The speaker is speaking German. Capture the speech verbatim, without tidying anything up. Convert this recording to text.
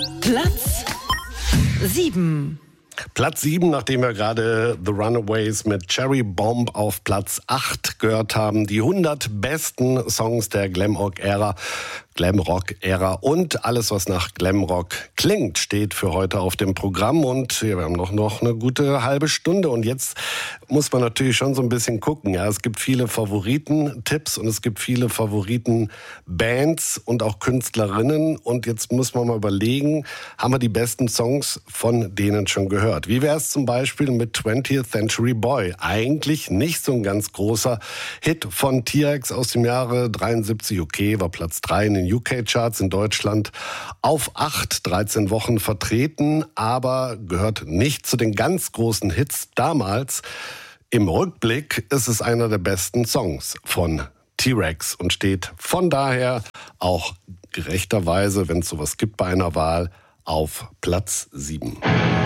Platz sieben. Platz sieben, nachdem wir gerade The Runaways mit Cherry Bomb auf Platz acht gehört haben. Die hundert besten Songs der Glamrock-Ära. Glamrock-Ära und alles, was nach Glamrock klingt, steht für heute auf dem Programm. Und ja, wir haben noch, noch eine gute halbe Stunde. Und jetzt muss man natürlich schon so ein bisschen gucken. Ja, es gibt viele Favoritentipps und es gibt viele Favoritenbands und auch Künstlerinnen. Und jetzt muss man mal überlegen, haben wir die besten Songs von denen schon gehört? Wie wäre es zum Beispiel mit twentieth Century Boy? Eigentlich nicht so ein ganz großer Hit von T-Rex aus dem Jahre dreiundsiebzig. Okay, war Platz drei in den U K-Charts in Deutschland auf acht, dreizehn Wochen vertreten, aber gehört nicht zu den ganz großen Hits damals. Im Rückblick ist es einer der besten Songs von T-Rex und steht von daher auch gerechterweise, wenn es sowas gibt bei einer Wahl, auf Platz sieben.